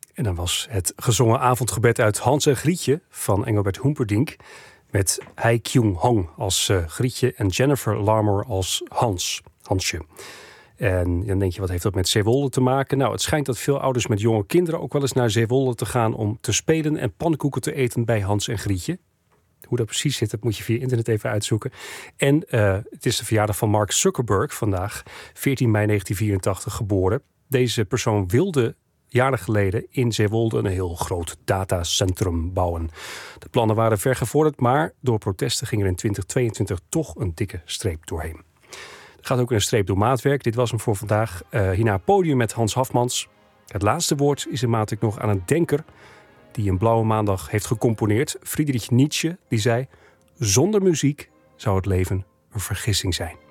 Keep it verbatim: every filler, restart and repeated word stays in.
En dan was het gezongen avondgebed uit Hans en Grietje van Engelbert Humperdinck. Met Hai Kyung-hong als uh, Grietje en Jennifer Larmor als Hans, Hansje. En dan denk je, wat heeft dat met Zeewolde te maken? Nou, het schijnt dat veel ouders met jonge kinderen ook wel eens naar Zeewolde te gaan om te spelen en pannenkoeken te eten bij Hans en Grietje. Hoe dat precies zit, dat moet je via internet even uitzoeken. En uh, het is de verjaardag van Mark Zuckerberg vandaag, veertien mei negentien vierentachtig geboren. Deze persoon wilde jaren geleden in Zeewolde een heel groot datacentrum bouwen. De plannen waren ver gevorderd, maar door protesten ging er in twintig tweeëntwintig toch een dikke streep doorheen. Er gaat ook een streep door maatwerk. Dit was hem voor vandaag. Uh, hierna podium met Hans Hafmans. Het laatste woord is in maatwerk nog aan een denker die een Blauwe Maandag heeft gecomponeerd. Friedrich Nietzsche, die zei: zonder muziek zou het leven een vergissing zijn.